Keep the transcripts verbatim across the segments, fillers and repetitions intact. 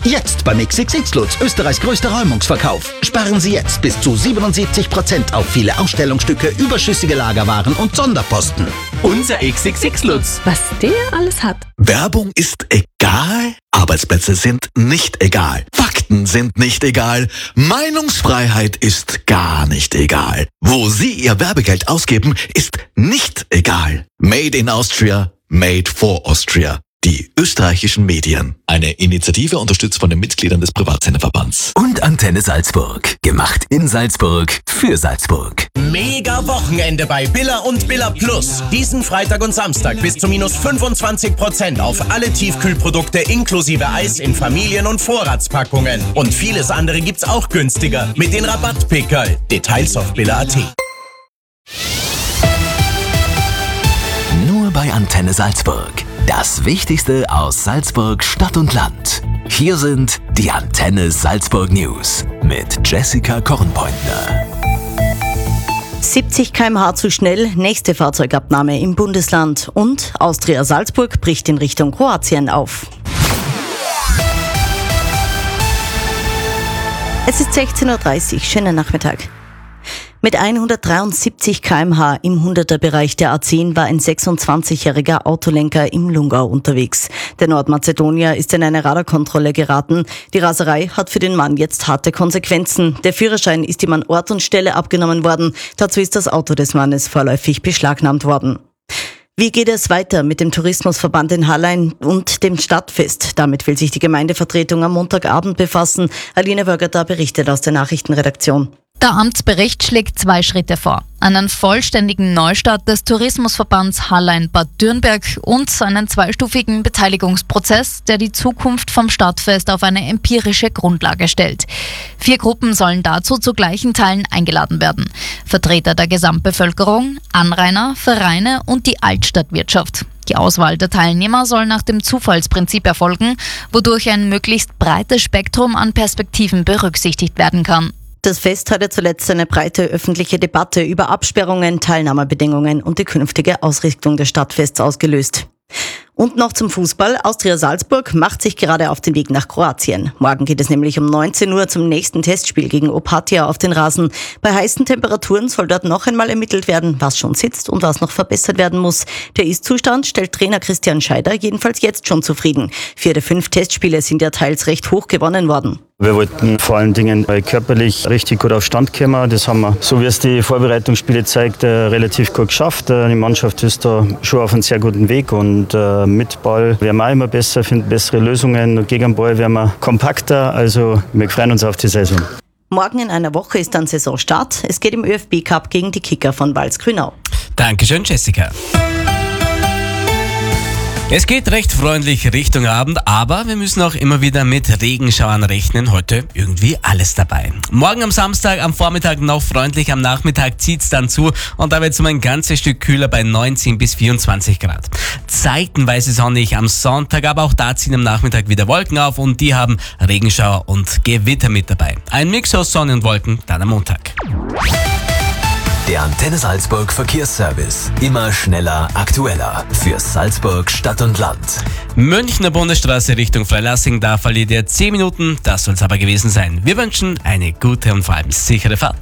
Jetzt beim X X X Lutz, Österreichs größter Räumungsverkauf. Sparen Sie jetzt bis zu siebenundsiebzig Prozent auf viele Ausstellungsstücke, überschüssige Lagerwaren und Sonderposten. Unser X X X Lutz. Was der alles hat. Werbung ist egal, Arbeitsplätze sind nicht egal, Fakten sind nicht egal, Meinungsfreiheit ist gar nicht egal. Wo Sie Ihr Werbegeld ausgeben, ist nicht egal. Made in Austria, made for Austria. Die österreichischen Medien. Eine Initiative unterstützt von den Mitgliedern des Privatsenderverbands. Und Antenne Salzburg. Gemacht in Salzburg für Salzburg. Mega Wochenende bei Billa und Billa Plus. Diesen Freitag und Samstag bis zu minus fünfundzwanzig Prozent auf alle Tiefkühlprodukte inklusive Eis in Familien- und Vorratspackungen. Und vieles andere gibt's auch günstiger mit den Rabattpickerl. Details auf billa punkt at. Nur bei Antenne Salzburg. Das Wichtigste aus Salzburg, Stadt und Land. Hier sind die Antenne Salzburg News mit Jessica Kornpointner. siebzig Kilometer pro Stunde zu schnell, nächste Fahrzeugabnahme im Bundesland. Und Austria Salzburg bricht in Richtung Kroatien auf. Es ist sechzehn Uhr dreißig, schönen Nachmittag. Mit hundertdreiundsiebzig Kilometer pro Stunde im hunderter-Bereich der A zehn war ein sechsundzwanzigjähriger Autolenker im Lungau unterwegs. Der Nordmazedonier ist in eine Radarkontrolle geraten. Die Raserei hat für den Mann jetzt harte Konsequenzen. Der Führerschein ist ihm an Ort und Stelle abgenommen worden. Dazu ist das Auto des Mannes vorläufig beschlagnahmt worden. Wie geht es weiter mit dem Tourismusverband in Hallein und dem Stadtfest? Damit will sich die Gemeindevertretung am Montagabend befassen. Aline Wörgerter berichtet aus der Nachrichtenredaktion. Der Amtsbericht schlägt zwei Schritte vor. Einen vollständigen Neustart des Tourismusverbands Hallein-Bad Dürnberg und einen zweistufigen Beteiligungsprozess, der die Zukunft vom Stadtfest auf eine empirische Grundlage stellt. Vier Gruppen sollen dazu zu gleichen Teilen eingeladen werden. Vertreter der Gesamtbevölkerung, Anrainer, Vereine und die Altstadtwirtschaft. Die Auswahl der Teilnehmer soll nach dem Zufallsprinzip erfolgen, wodurch ein möglichst breites Spektrum an Perspektiven berücksichtigt werden kann. Das Fest hatte zuletzt eine breite öffentliche Debatte über Absperrungen, Teilnahmebedingungen und die künftige Ausrichtung des Stadtfests ausgelöst. Und noch zum Fußball. Austria Salzburg macht sich gerade auf den Weg nach Kroatien. Morgen geht es nämlich um neunzehn Uhr zum nächsten Testspiel gegen Opatija auf den Rasen. Bei heißen Temperaturen soll dort noch einmal ermittelt werden, was schon sitzt und was noch verbessert werden muss. Der Ist-Zustand stellt Trainer Christian Scheider jedenfalls jetzt schon zufrieden. Vier der fünf Testspiele sind ja teils recht hoch gewonnen worden. Wir wollten vor allen Dingen körperlich richtig gut auf Stand kommen. Das haben wir, so wie es die Vorbereitungsspiele zeigt, relativ gut geschafft. Die Mannschaft ist da schon auf einem sehr guten Weg und mit Ball werden wir auch immer besser, finden bessere Lösungen. Und gegen den Ball werden wir kompakter. Also wir freuen uns auf die Saison. Morgen in einer Woche ist dann Saisonstart. Es geht im ÖFB-Cup gegen die Kicker von Walsgrünau. Dankeschön, Jessica. Es geht recht freundlich Richtung Abend, aber wir müssen auch immer wieder mit Regenschauern rechnen. Heute irgendwie alles dabei. Morgen am Samstag, am Vormittag noch freundlich, am Nachmittag zieht's dann zu und da wird's um ein ganzes Stück kühler bei neunzehn bis vierundzwanzig Grad. Zeitenweise sonnig am Sonntag, aber auch da ziehen am Nachmittag wieder Wolken auf und die haben Regenschauer und Gewitter mit dabei. Ein Mix aus Sonne und Wolken dann am Montag. Der Antenne Salzburg Verkehrsservice. Immer schneller, aktueller. Für Salzburg, Stadt und Land. Münchner Bundesstraße Richtung Freilassing, da verliert ihr zehn Minuten. Das soll's aber gewesen sein. Wir wünschen eine gute und vor allem sichere Fahrt.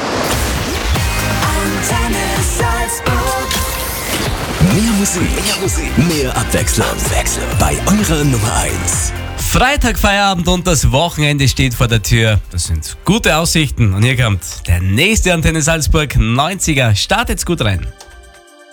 Antenne Salzburg. Mehr Musik, mehr Musik, mehr Abwechslung. Abwechslung. Bei eurer Nummer eins. Freitag, Feierabend und das Wochenende steht vor der Tür. Das sind gute Aussichten und hier kommt der nächste Antenne Salzburg neunziger. Startet's gut rein.